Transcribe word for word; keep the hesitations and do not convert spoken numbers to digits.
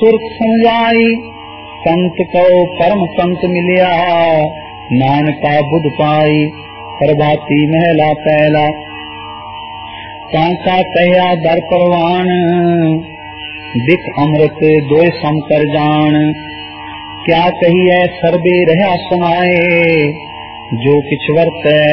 सुरख समझाई, संत को परम संत मिलिया, नानका बुध पाई, प्रभाती महला पहला। कांका कहया दर परवान, दिख अमृत दोय सम कर जान। क्या कहिए सर्बे रहा समाए, जो किछ वर्तै